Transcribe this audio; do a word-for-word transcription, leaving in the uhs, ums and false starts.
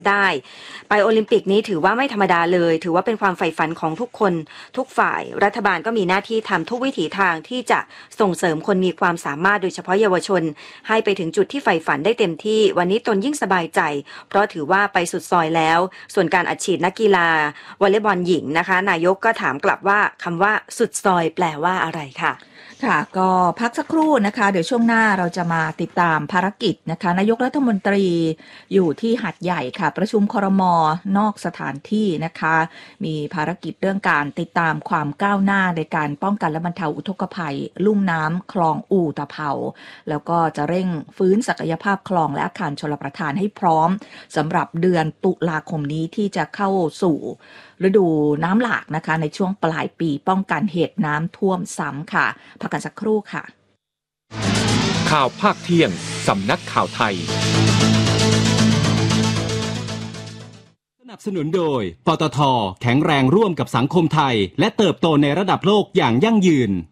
ได้ไปโอลิมปิกนี้ถือว่าไม่ธรรมดาเลยถือว่าเป็นความใฝ่ฝันของทุกคนทุกฝ่ายรัฐบาลก็มีหน้าที่ทำทุกวิถีทางที่จะส่งเสริมคนมีความสามารถโดยเฉพาะเยาวชนให้ไปถึงจุดที่ใฝ่ฝันได้เต็มที่วันนี้ตนยิ่งสบายใจเพราะถือว่าไปสุดซอยแล้วส่วนการอัดฉีดนักกีฬาวอลเลย์บอลหญิงนะคะนายกก็ถามกลับว่าคำว่าสุดซอยแปลว่าอะไรค่ะค่ะก็พักสักครู่นะคะเดี๋ยวช่วงหน้าเราจะมาติดตามภารกิจนะคะนายกรัฐมนตรีอยู่ที่หาดใหญ่ค่ะประชุมครม.นอกสถานที่นะคะมีภารกิจเรื่องการติดตามความก้าวหน้าในการป้องกันและบรรเทาอุทกภัยลุ่มน้ำคลองอู่ตะเภาแล้วก็จะเร่งฟื้นศักยภาพคลองและอาคารชลประทานให้พร้อมสำหรับเดือนตุลาคมนี้ที่จะเข้าสู่ฤดูน้ำหลากนะคะในช่วงปลายปีป้องกันเหตุน้ำท่วมซ้ำค่ะพักกันสักครู่ค่ะข่าวภาคเที่ยงสำนักข่าวไทยสนับสนุนโดยปตท.แข็งแรงร่วมกับสังคมไทยและเติบโตในระดับโลกอย่างยั่งยืน